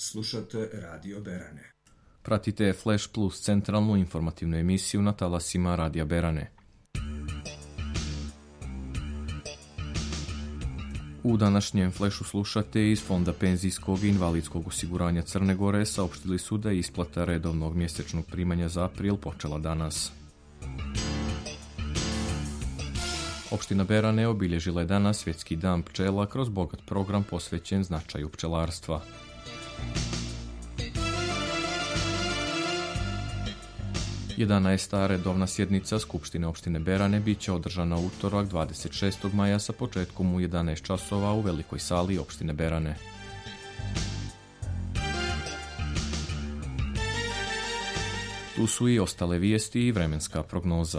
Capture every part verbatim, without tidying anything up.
Slušate Radio Berane. Pratite Flash Plus, centralnu informativnu emisiju na talasima Radija Berane. U današnjem Flashu slušate iz Fonda penzijskog i invalidskog osiguranja Crne Gore saopštili su da je isplata redovnog mjesečnog primanja za april počela danas. Opština Berane obilježila je danas Svjetski dan pčela kroz bogat program posvećen značaju pčelarstva. jedanaesta redovna sjednica Skupštine opštine Berane bit će održana u utorak dvadeset šestog maja sa početkom u jedanaest časova u velikoj sali opštine Berane. Tu su i ostale vijesti i vremenska prognoza.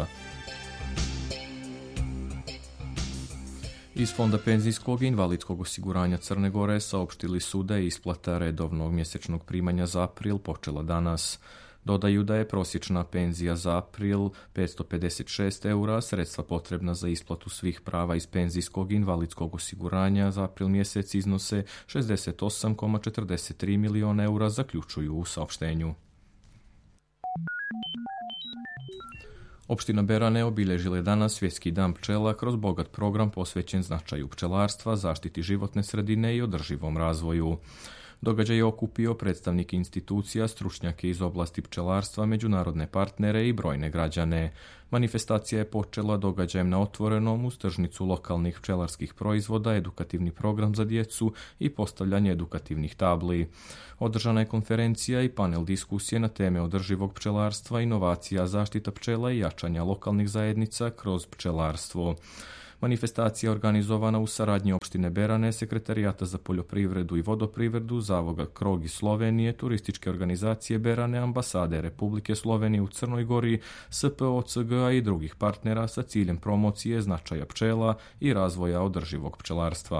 Iz Fonda penzijskog i invalidskog osiguranja Crne Gore saopštili su da je isplata redovnog mjesečnog primanja za april počela danas. Dodaju da je prosječna penzija za april petsto pedeset šest eura, sredstva potrebna za isplatu svih prava iz penzijskog i invalidskog osiguranja za april mjesec iznose šezdeset osam zarez četrdeset tri miliona eura, zaključuju u saopštenju. Opština Berane obilježila je danas Svjetski dan pčela kroz bogat program posvećen značaju pčelarstva, zaštiti životne sredine i održivom razvoju. Događaj je okupio predstavnike institucija, stručnjake iz oblasti pčelarstva, međunarodne partnere i brojne građane. Manifestacija je počela događajem na otvorenom uz tržnicu lokalnih pčelarskih proizvoda, edukativni program za djecu i postavljanje edukativnih tabli. Održana je konferencija i panel diskusije na teme održivog pčelarstva, inovacija, zaštita pčela i jačanja lokalnih zajednica kroz pčelarstvo. Manifestacija je organizovana u saradnji opštine Berane, Sekretarijata za poljoprivredu i vodoprivredu, Zavoda Krog iz Slovenije, turističke organizacije Berane, ambasade Republike Slovenije u Crnoj Gori, S P O C G-a i drugih partnera sa ciljem promocije značaja pčela i razvoja održivog pčelarstva.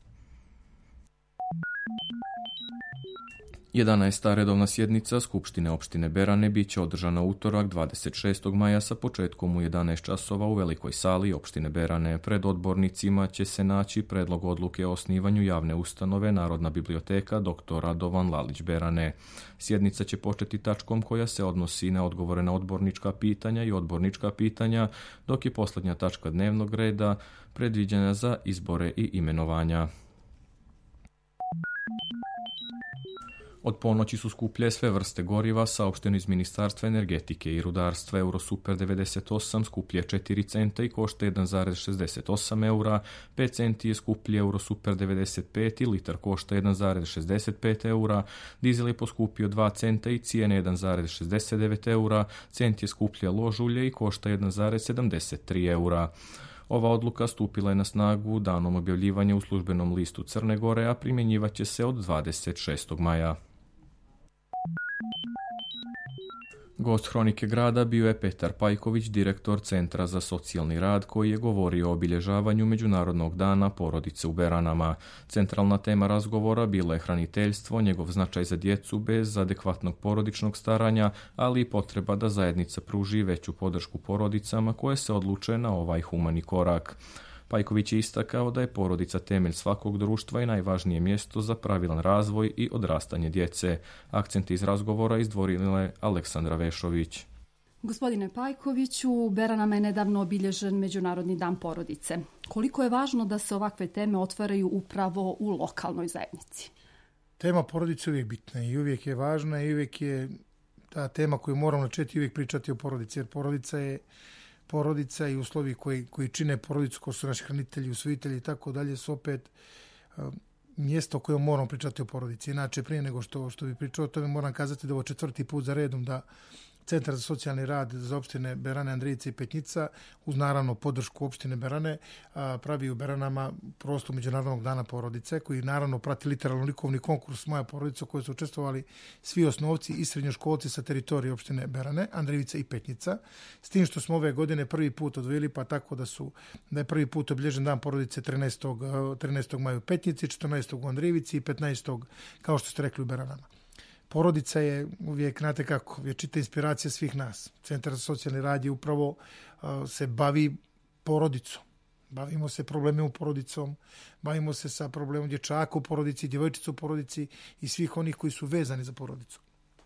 jedanaesta redovna sjednica Skupštine opštine Berane bit će održana utorak dvadeset šestog maja sa početkom u jedanaest časova u velikoj sali opštine Berane. Pred odbornicima će se naći predlog odluke o osnivanju javne ustanove Narodna biblioteka doktor Radovan Lalić Berane. Sjednica će početi tačkom koja se odnosi na odgovore na odbornička pitanja i odbornička pitanja, dok je posljednja tačka dnevnog reda predviđena za izbore i imenovanja. Od ponoći su skuplje sve vrste goriva, saopšteno iz Ministarstva energetike i rudarstva. Eurosuper devedeset osam skuplje četiri centa i košta jedan zarez šezdeset osam eura, pet centi je skuplje Eurosuper devedeset pet i litar košta jedan zarez šezdeset pet eura, dizel je poskupio dva centa i cijene jedan zarez šezdeset devet eura, cent je skuplje lož ulje i košta jedan zarez sedamdeset tri eura. Ova odluka stupila je na snagu danom objavljivanja u službenom listu Crne Gore, a primjenjivaće se od dvadeset šestog maja. Gost Hronike grada bio je Petar Pajković, direktor Centra za socijalni rad, koji je govorio o obilježavanju Međunarodnog dana porodice u Beranama. Centralna tema razgovora bila je hraniteljstvo, njegov značaj za djecu bez adekvatnog porodičnog staranja, ali i potreba da zajednica pruži veću podršku porodicama koje se odluče na ovaj humani korak. Pajković je istakao da je porodica temelj svakog društva i najvažnije mjesto za pravilan razvoj i odrastanje djece. Akcent iz razgovora izdvojila je Aleksandra Vešović. Gospodine Pajkoviću, u Beranama je nedavno obilježen Međunarodni dan porodice. Koliko je važno da se ovakve teme otvaraju upravo u lokalnoj zajednici? Tema porodice je uvijek bitna i uvijek je važna i uvijek je ta tema koju moramo načeti uvijek pričati o porodici, jer porodica je porodica i uslovi koji, koji čine porodicu, ko su naši hranitelji, usvojitelji i tako dalje, su opet uh, mjesto koje moramo pričati o porodici. Inače, prije nego što, što bi pričao o tome, moram kazati da ovo četvrti put za redom da Centar za socijalni rad za opštine Berane, Andrijica i Petnica, uz naravno podršku opštine Berane, pravi u Beranama prostor Međunarodnog dana porodice, koji naravno prati literalno likovni konkurs Moja porodica, u kojoj su učestvovali svi osnovci i srednjoškolci sa teritorije opštine Berane, Andrijica i Petnica. S tim što smo ove godine prvi put odvojili, pa tako da su da je prvi put obilježen dan porodice trinaestog maja u Petnici, četrnaestog u Andrijici i petnaestog kao što ste rekli u Beranama. Porodica je uvijek, znate kako, vječita inspiracija svih nas. Centar za socijalni rad je upravo uh, se bavi porodicom. Bavimo se problemima u porodicom, bavimo se sa problemom dječaka u porodici, djevojčica u porodici i svih onih koji su vezani za porodicu.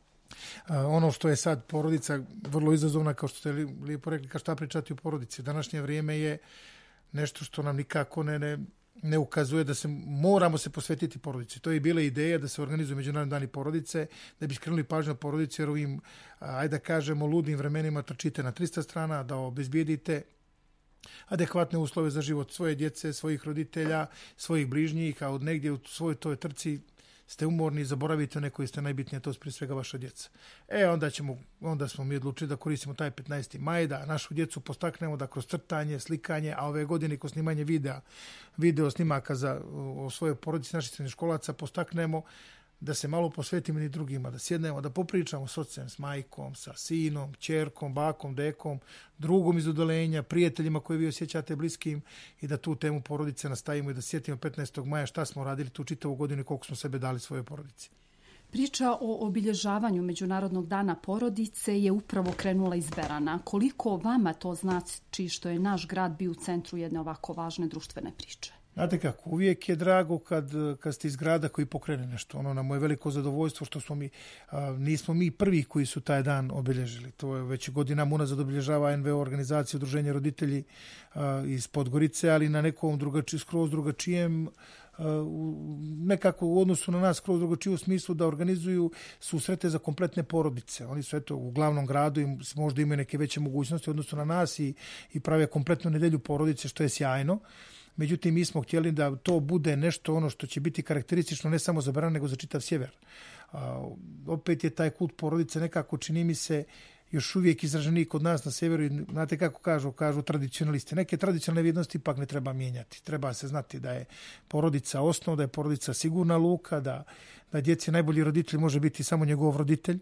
Ono što je sad porodica vrlo izazovna, kao što ste lijepo rekli, kao šta pričati o porodici. Današnje vrijeme je nešto što nam nikako ne, ne, ne ukazuje da se moramo se posvetiti porodici. To je bila ideja da se organizuju Međunarodni dani porodice, da bi skrenuli pažnju na porodici, jer ovim, ajde da kažemo, ludim vremenima trčite na trista strana, da obezbijedite adekvatne uslove za život svoje djece, svojih roditelja, svojih bližnjih, a od negdje u svojoj toj trci ste umorni, zaboravite neko i ste najbitnije, to je prije svega vaša djeca. E, onda, ćemo, onda smo mi odlučili da koristimo taj petnaesti maj, da našu djecu postaknemo da kroz crtanje, slikanje, a ove godine kroz snimanje videa, video snimaka za, o svojoj porodici naših srednjoškolaca postaknemo da se malo posvetimo i drugima, da sjednemo, da popričamo s ocem, s majkom, sa sinom, ćerkom, bakom, dekom, drugom iz udalenja, prijateljima koje vi osjećate bliskim i da tu temu porodice nastavimo i da sjetimo petnaestog maja šta smo radili tu čitavu godinu i koliko smo sebe dali svojoj porodici. Priča o obilježavanju Međunarodnog dana porodice je upravo krenula iz Berana. Koliko vama to znači što je naš grad bio u centru jedne ovako važne društvene priče? Znate kako, uvijek je drago kad, kad ste iz grada koji pokrene nešto. Ono nam je veliko zadovoljstvo što smo mi, a, nismo mi prvi koji su taj dan obilježili. To je već godinama unazad obilježava N V O organizacija Udruženje roditelji a, iz Podgorice, ali na nekom drugači, skroz drugačijem, a, nekako u odnosu na nas skroz drugačije u smislu da organizuju susrete za kompletne porodice. Oni su eto u glavnom gradu i možda imaju neke veće mogućnosti u odnosu na nas i, i prave kompletnu nedelju porodice, što je sjajno. Međutim, mi smo htjeli da to bude nešto ono što će biti karakteristično ne samo za Beran, nego za čitav sjever. A, opet je taj kult porodice nekako, čini mi se, još uvijek izraženiji kod nas na sjeveru. I znate kako kažu, kažu tradicionalisti. Neke tradicionalne vrijednosti ipak ne treba mijenjati. Treba se znati da je porodica osnov, da je porodica sigurna luka, da, da djeci najbolji roditelj može biti samo njegov roditelj.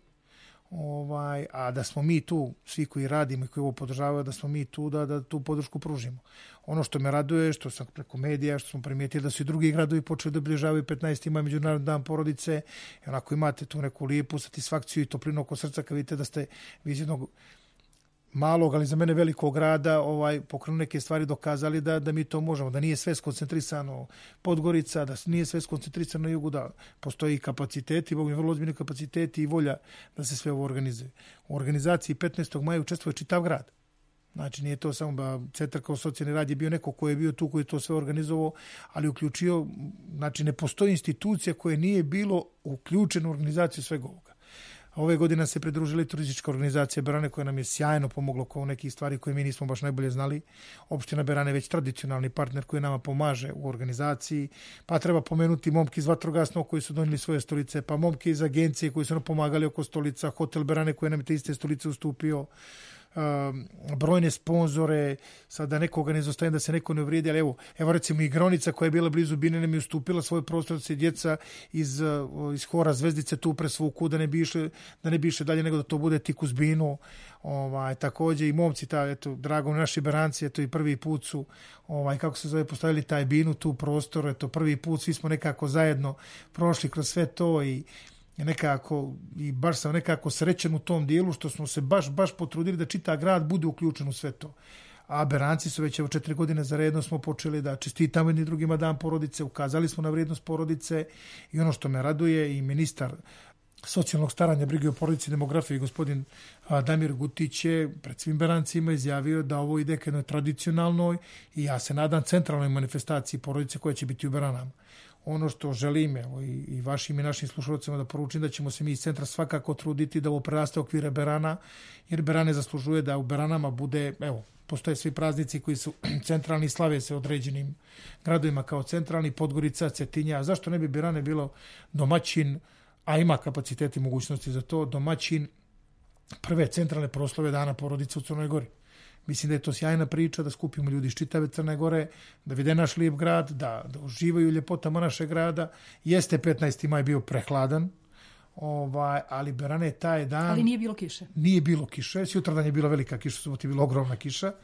Ovaj, a da smo mi tu, svi koji radimo i koji ovo podržavaju, da smo mi tu da, da tu podršku pružimo. Ono što me raduje, što sam preko medija, što smo primijetili da su i drugi gradovi počeli da obilježavaju petnaesti maj Međunarodni dan porodice, i onako imate tu neku lijepu satisfakciju i toplinu oko srca kad vidite da ste iz jednog malog, ali za mene velikog grada ovaj, pokrenuli neke stvari, dokazali da, da mi to možemo, da nije sve skoncentrisano Podgorica, da nije sve skoncentrisano na jugu, da postoji kapaciteti, Bog mi vrlo ozbiljni kapaciteti i volja da se sve ovo organizuje. U organizaciji petnaestog maja učestvuje čitav grad. Znači, nije to samo da Centar kao socijalni rad je bio neko ko je bio tu, koji je to sve organizovao, ali uključio, znači ne postoji institucija koja nije bilo uključena u organizaciju svega ovoga. Ove godine se pridružila turistička organizacija Berane koja nam je sjajno pomogla oko nekih stvari koje mi nismo baš najbolje znali. Opština Berane je već tradicionalni partner koji nama pomaže u organizaciji. Pa treba pomenuti momke iz vatrogasnog koji su donijeli svoje stolice, pa momke iz agencije koji su nam pomagali oko stolica, hotel Berane koji nam je te iste stolice ustupio. Brojne sponzore, sad da nekoga ne zostaje, da se neko ne uvrijedi, ali evo, evo recimo igronica koja je bila blizu Binene mi ustupila svoj prostor da se djeca iz, iz hora Zvezdice tu presvuku, da ne bi išle, da ne bi išle dalje nego da to bude tik uz Binu. Ovaj, također i momci, ta, eto, drago naši Beranci, eto i prvi put su, ovaj, kako se zove, postavili taj Binu tu prostor, eto prvi put svi smo nekako zajedno prošli kroz sve to i nekako, i baš sam nekako srećen u tom dijelu što smo se baš, baš potrudili da čitav grad bude uključen u sve to. A Beranci su već evo četiri godine za redno smo počeli da čestitamo jedni drugima dan porodice, ukazali smo na vrijednost porodice i ono što me raduje i ministar socijalnog staranja, brige o porodici i demografiji, gospodin Damir Gutić je pred svim Berancima izjavio da ovo ide ka jednoj tradicionalnoj i ja se nadam centralnoj manifestaciji porodice koja će biti u Beranama. Ono što želim, evo, i, i vašim i našim slušalcima da poručim da ćemo se mi iz centra svakako truditi da ovo preraste okvire Berana, jer Berane zaslužuje da u Beranama bude, evo, postoje svi praznici koji su centralni, slave se određenim gradovima kao centralni, Podgorica, Cetinja, a zašto ne bi Berane bilo domaćin, a ima kapaciteti i mogućnosti za to, domaćin prve centralne proslave dana porodice u Crnoj Gori. Mislim da je to sjajna priča, da skupimo ljudi iz čitave Crne Gore, da vide naš lijep grad, da, da uživaju ljepotama našeg grada. Jeste petnaesti maj bio prehladan, ovaj, ali Berane taj dan... Ali nije bilo kiše. Nije bilo kiše. Sutradan je bila velika kiša, subot je bila ogromna kiša,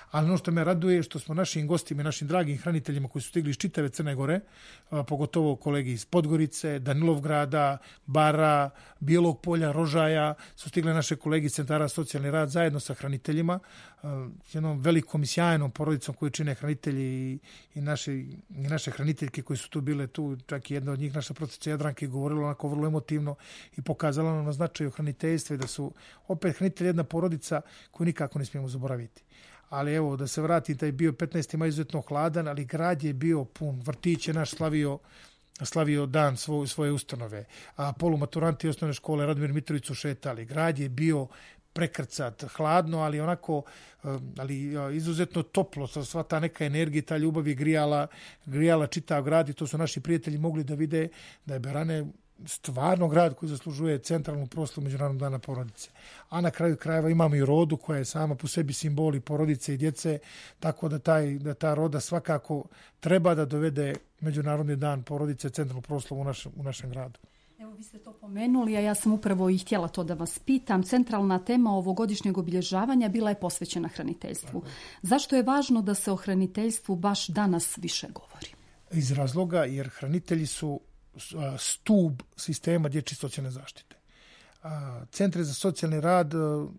Ali ono što me raduje je što smo našim gostima i našim dragim hraniteljima koji su stigli iz čitave Crne Gore, pogotovo kolegi iz Podgorice, Danilovgrada, Bara, Bijelog Polja, Rožaja, su stigle naše kolege iz Centara socijalni rad zajedno sa hraniteljima, jednom velikom i sjajnom porodicom koju čine hranitelji i, i, naše, i naše hraniteljke koji su tu bile tu, čak i jedna od njih, naša profesorica Jadranka, je govorila onako vrlo emotivno i pokazala nam na značaju hraniteljstva i da su opet hranitelji jedna porodica koju nikako ne smijemo zaboraviti. Ali evo, da se vratim, taj bio petnaesti maj izuzetno hladan, ali grad je bio pun. Vrtić je naš slavio, slavio dan svoj, svoje ustanove. A polumaturanti osnovne škole Radomir Mitrović su šetali. Grad je bio prekrcat, hladno, ali onako ali izuzetno toplo. Sva ta neka energija, ta ljubav je grijala, grijala čitav grad i to su naši prijatelji mogli da vide da je Berane stvarno grad koji zaslužuje centralnu proslavu Međunarodnog dana porodice. A na kraju krajeva imamo i rodu koja je sama po sebi simboli porodice i djece, tako da, taj, da ta roda svakako treba da dovede Međunarodni dan porodice centralnu proslavu u, naš, u našem gradu. Evo, vi ste to pomenuli, a ja sam upravo i htjela to da vas pitam. Centralna tema ovogodišnjeg obilježavanja bila je posvećena hraniteljstvu. Zašto je važno da se o hraniteljstvu baš danas više govori? Iz razloga jer hranitelji su stub sistema dječje socijalne zaštite. Centre za socijalni rad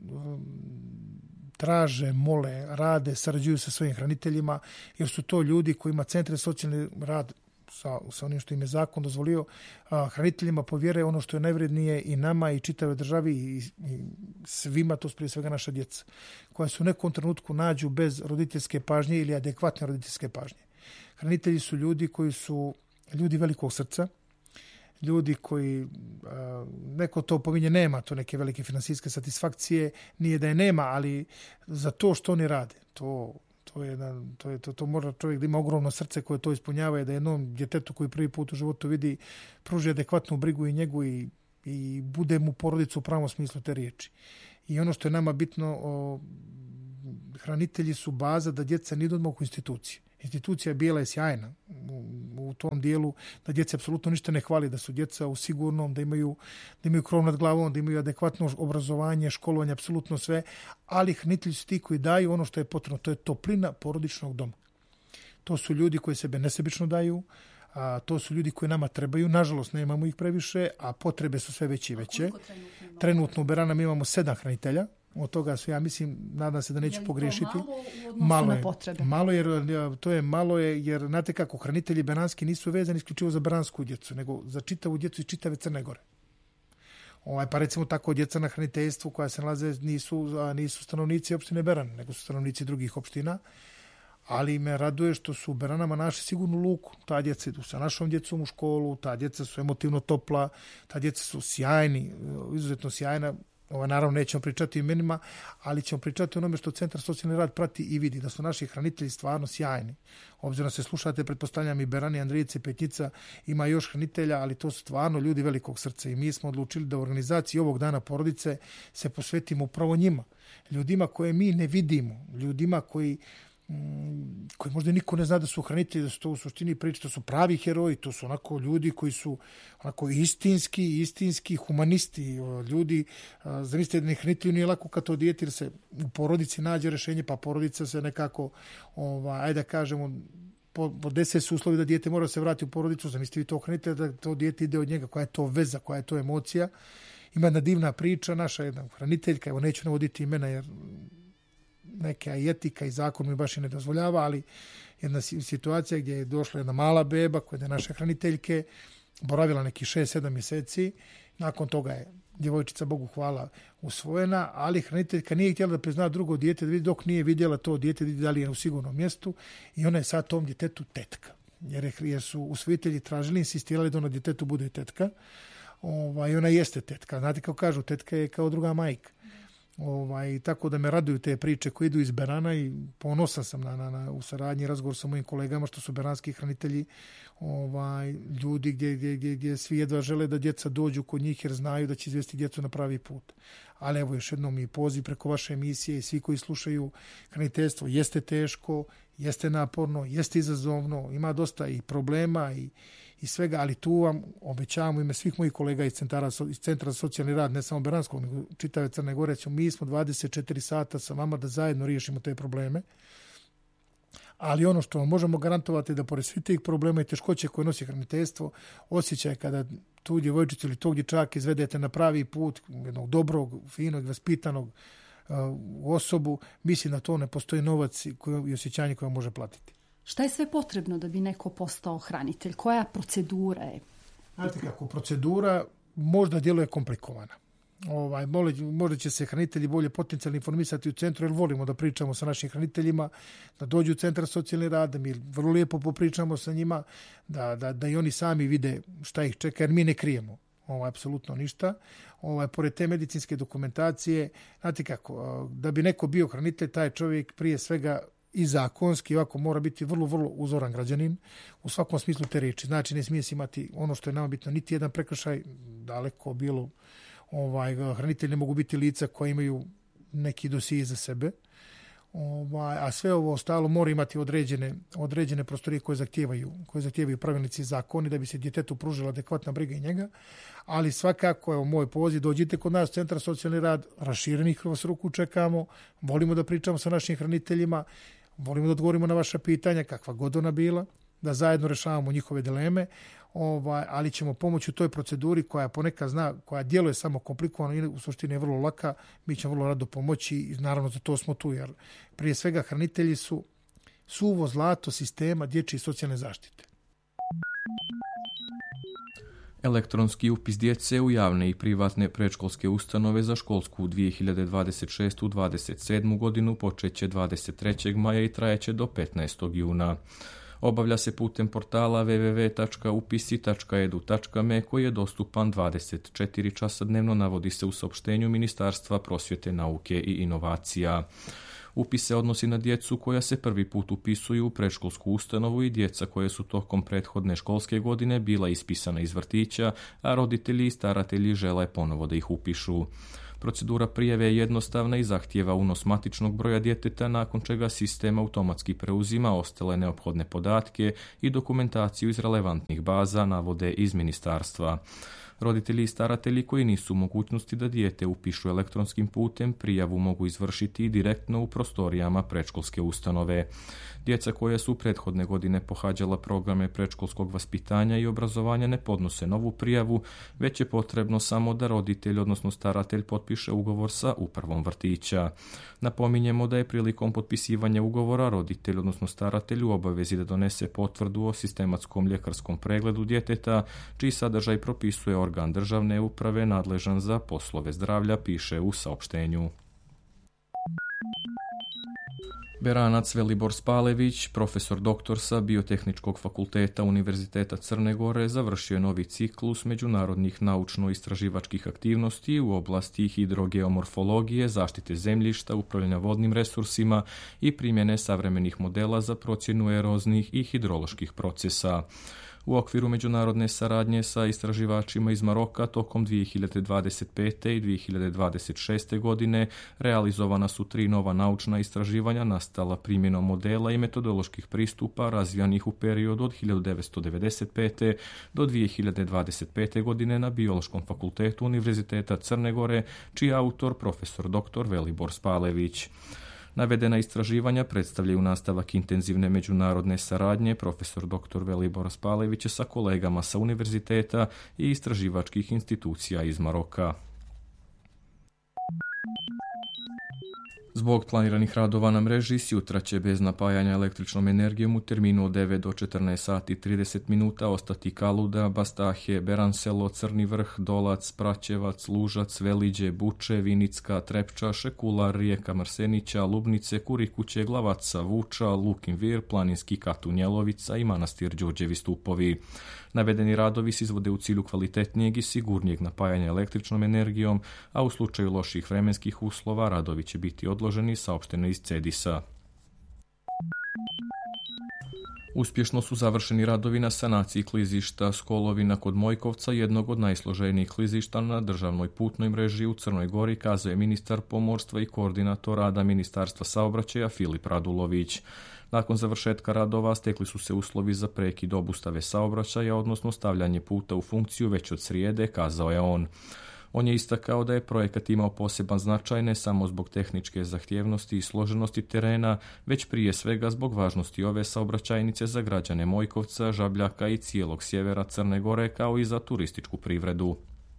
traže, mole, rade, sarađuju sa svojim hraniteljima, jer su to ljudi koji ima centre za socijalni rad sa, sa onim što im je zakon dozvolio, hraniteljima povjere ono što je najvrednije i nama i čitavoj državi i, i svima, to su prije svega naša djeca, koja se u nekom trenutku nađu bez roditeljske pažnje ili adekvatne roditeljske pažnje. Hranitelji su ljudi koji su ljudi velikog srca, ljudi koji, neko to pominje, nema to neke velike finansijske satisfakcije, nije da je nema, ali za to što oni rade, to, to, je, to, je, to, to mora čovjek da ima ogromno srce koje to ispunjava i da jednom djetetu koji prvi put u životu vidi, pruži adekvatnu brigu i njegu i, i bude mu porodicu u pravom smislu te riječi. I ono što je nama bitno, o, hranitelji su baza da djeca ne idu odmah u institucije. Institucija bijela je sjajna u, u tom dijelu, da djeca apsolutno ništa ne hvali, da su djeca u sigurnom, da imaju, da imaju krov nad glavom, da imaju adekvatno obrazovanje, školovanje, apsolutno sve, ali hranitelji su ti koji daju ono što je potrebno, to je toplina porodičnog doma. To su ljudi koji sebe nesebično daju, a to su ljudi koji nama trebaju, nažalost nemamo ih previše, a potrebe su sve veće i veće. Trenutno, trenutno u Beranama imamo sedam hranitelja. Od toga su, ja mislim, nadam se da neću pogriješiti. Malo je potrebe? Malo jer, to je malo je, jer znate kako, hranitelji beranski nisu vezani isključivo za beransku djecu, nego za čitavu djecu iz čitave Crne Gore. Ovaj, pa recimo tako, djeca na hraniteljstvu koja se nalaze nisu, nisu stanovnici opštine Beran, nego su stanovnici drugih opština, ali me raduje što su u Beranama našli sigurnu luku. Ta djeca idu sa našom djecom u školu, ta djeca su emotivno topla, ta djeca su sjajni, izuzetno sjajna. Ovo, naravno, nećemo pričati o imenima, ali ćemo pričati o onome što Centar socijalni rad prati i vidi, da su naši hranitelji stvarno sjajni. Obzirom se slušate, pretpostavljam i Berani, Andrijice, Petnica, ima još hranitelja, ali to su stvarno ljudi velikog srca i mi smo odlučili da u organizaciji ovog dana porodice se posvetimo upravo njima. Ljudima koje mi ne vidimo, ljudima koji koji možda niko ne zna da su hranitelji, da su to u suštini priče, to su pravi heroji, to su onako ljudi koji su onako istinski, istinski humanisti, ljudi, zamislite da ne hranitelju nije lako kad to dijete, jer se u porodici nađe rešenje, pa porodica se nekako, ovaj, ajde da kažemo, podese se uslovi da dijete mora se vratiti u porodicu, zamislite vi to hranitelja, da to dijete ide od njega, koja je to veza, koja je to emocija. Ima jedna divna priča, naša jedna hraniteljka, evo neću navoditi imena jer neka i etika i zakon mi baš i ne dozvoljava, ali jedna situacija gdje je došla jedna mala beba koja je naše hraniteljke, boravila neki šest sedam mjeseci, nakon toga je djevojčica, Bogu hvala, usvojena, ali hraniteljka nije htjela da prizna drugo dijete, da vidi dok nije vidjela to dijete, da li je u sigurnom mjestu, i ona je sad tom djetetu tetka, jer, je, jer su usvojitelji tražili, insistirali da ona djetetu bude tetka, ovaj, ona jeste tetka, znate kako kažu, tetka je kao druga majka. Ovaj, tako da me raduju te priče koje idu iz Berana i ponosan sam na, na, na, u saradnji razgovor sa mojim kolegama što su beranski hranitelji, ovaj, ljudi gdje, gdje, gdje, gdje svi jedva žele da djeca dođu kod njih jer znaju da će izvesti djecu na pravi put. Ali evo još jednom i poziv preko vaše emisije i svi koji slušaju, hraniteljstvo jeste teško, jeste naporno, jeste izazovno, ima dosta i problema i, i svega, ali tu vam obećavamo ime svih mojih kolega iz, centara, iz Centra za socijalni rad, ne samo Beranskog, nego čitave Crne Gore, mi smo dvadeset četiri sata sa vama da zajedno riješimo te probleme. Ali ono što možemo garantovati da pored svih tih problema i teškoće koje nosi hraniteljstvo, osjećaj kada tu djevojčicu ili tog dječaka izvedete na pravi put, jednog dobrog, finog, vaspitanog uh, osobu, mislim da to ne postoji novac i, i osjećanje koje može platiti. Šta je sve potrebno da bi neko postao hranitelj? Koja procedura je? Znate kako, procedura možda djeluje komplikovana. Ovaj, možda će se hranitelji bolje potencijalno informisati u centru, jer volimo da pričamo sa našim hraniteljima, da dođu u centar socijalni rad, da mi vrlo lijepo popričamo sa njima, da, da, da i oni sami vide šta ih čeka, jer mi ne krijemo ovaj, apsolutno ništa. Ovaj, pored te medicinske dokumentacije, znate kako, da bi neko bio hranitelj, taj čovjek prije svega i zakonski ovako mora biti vrlo, vrlo uzoran građanin u svakom smislu te riječi. Znači ne smije se imati ono što je nama bitno, niti jedan prekršaj, daleko bilo. Ovaj, hranitelji ne mogu biti lica koji imaju neki dosije za sebe. Ovaj, a sve ovo ostalo mora imati određene, određene prostorije koje zahtijevaju, koje zahtijevaju pravilnici i zakoni da bi se djetetu pružila adekvatna briga i njega. Ali svakako, evo moj poziv, dođite kod nas u Centar socijalni rad, raširenih vas ruku čekamo, volimo da pričamo sa našim hraniteljima, volimo da odgovorimo na vaša pitanja, kakva god ona bila, da zajedno rešavamo njihove dileme, ovaj, ali ćemo pomoći u toj proceduri koja ponekad zna, koja djeluje samo komplikovano i u suštini je vrlo laka, mi ćemo vrlo rado pomoći i naravno za to smo tu, jer prije svega hranitelji su suvo zlato sistema dječje socijalne zaštite. Elektronski upis djece u javne i privatne predškolske ustanove za školsku dvije hiljade dvadeset šeste dvadeset sedmu godinu počeće dvadeset trećeg maja i trajeće do petnaestog juna. Obavlja se putem portala w w w tačka upisi tačka e d u tačka m e koji je dostupan dvadeset četiri časa dnevno, navodi se u saopštenju Ministarstva prosvjete, nauke i inovacija. Upis se odnosi na djecu koja se prvi put upisuju u predškolsku ustanovu i djeca koje su tokom prethodne školske godine bila ispisana iz vrtića, a roditelji i staratelji žele ponovo da ih upišu. Procedura prijave je jednostavna i zahtijeva unos matičnog broja djeteta, nakon čega sistem automatski preuzima ostale neophodne podatke i dokumentaciju iz relevantnih baza, navode iz ministarstva. Roditelji i staratelji koji nisu u mogućnosti da dijete upišu elektronskim putem, prijavu mogu izvršiti i direktno u prostorijama predškolske ustanove. Djeca koja su prethodne godine pohađala programe predškolskog vaspitanja i obrazovanja ne podnose novu prijavu, već je potrebno samo da roditelj, odnosno staratelj, potpiše ugovor sa upravom vrtića. Napominjemo da je prilikom potpisivanja ugovora roditelj, odnosno staratelj, u obavezi da donese potvrdu o sistematskom ljekarskom pregledu djeteta, čiji sadržaj propisuje organ državne uprave nadležan za poslove zdravlja, piše u saopštenju. Beranac Velibor Spalević, profesor doktor sa Biotehničkog fakulteta Univerziteta Crne Gore, završio je novi ciklus međunarodnih naučno-istraživačkih aktivnosti u oblasti hidrogeomorfologije, zaštite zemljišta, upravljanja vodnim resursima i primjene savremenih modela za procjenu eroznih i hidroloških procesa. U okviru međunarodne saradnje sa istraživačima iz Maroka tokom dvije hiljade dvadeset pete i dvije hiljade dvadeset šeste godine realizovana su tri nova naučna istraživanja nastala primjenom modela i metodoloških pristupa razvijanih u periodu od hiljadu devetsto devedeset pete do dvije hiljade dvadeset pete godine na Biološkom fakultetu Univerziteta Crne Gore, čiji je autor profesor doktor Velibor Spalević. Navedena istraživanja predstavljaju nastavak intenzivne međunarodne saradnje profesor doktor Velibora Spalevića sa kolegama sa univerziteta i istraživačkih institucija iz Maroka. Zbog planiranih radova na mreži, sjutra će bez napajanja električnom energijom u terminu od devet do četrnaest sati i trideset minuta ostati Kaluda, Bastahe, Beranselo, Crni vrh, Dolac, Praćevac, Lužac, Veliđe, Buče, Vinicka, Trepča, Šekular, Rijeka Marsenića, Lubnice, Kurikuće, Glavaca, Vuča, Lukin Vir, Planinski Katun Njelovica i Manastir Đurđevi Stupovi. Navedeni radovi se izvode u cilju kvalitetnijeg i sigurnijeg napajanja električnom energijom, a u slučaju loših vremenskih uslova radovi će biti odloženi, saopšteno iz Cedisa. Uspješno su završeni radovi na sanaciji klizišta Skolovina kod Mojkovca, jednog od najsloženijih klizišta na državnoj putnoj mreži u Crnoj Gori, kazao je ministar pomorstva i koordinator rada Ministarstva saobraćaja Filip Radulović. Nakon završetka radova stekli su se uslovi za prekid obustave saobraćaja, odnosno stavljanje puta u funkciju već od srijede, kazao je on. On je istakao da je projekat imao poseban značaj ne samo zbog tehničke zahtjevnosti i složenosti terena, već prije svega zbog važnosti ove saobraćajnice za građane Mojkovca, Žabljaka i cijelog sjevera Crne Gore, kao i za turističku privredu.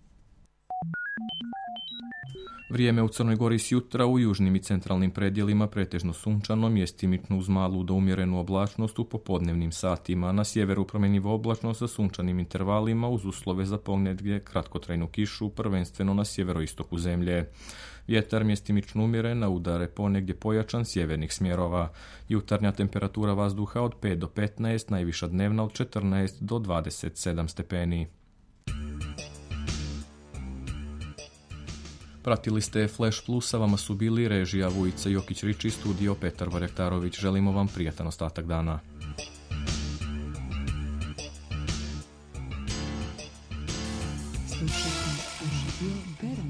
Vrijeme u Crnoj Gori s jutra u južnim i centralnim predjelima pretežno sunčano, mjestimično uz malu do umjerenu oblačnost u popodnevnim satima. Na sjeveru promjenjivo oblačno sa sunčanim intervalima uz uslove za ponegdje kratkotrajnu kišu, prvenstveno na sjeveroistoku zemlje. Vjetar mjestimično umjeren, a udare ponegdje pojačan sjevernih smjerova. Jutarnja temperatura vazduha od pet do petnaest, najviša dnevna od četrnaest do dvadeset sedam stepeni. Pratili ste Flash Plus, a vama su bili režija Vujica Jokić-Riči, studio Petar Varjaktarović. Želimo vam prijatan ostatak dana. Slušajte Radio Berane.